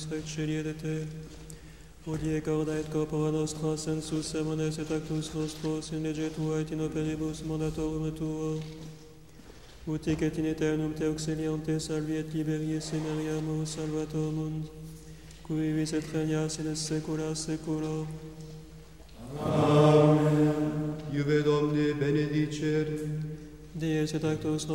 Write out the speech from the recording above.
Scegliere te, hodie cauda et corpora nostra sensus sermones et actus nostros in lege tua et in operibus mandatorum tuo, utic et in aeternum te auxiliante salvi et liberi semeriamus salvator mundi, qui vivis et regnas in saecula saeculorum. Amen. Iuve Domine benedicere, Dies et actus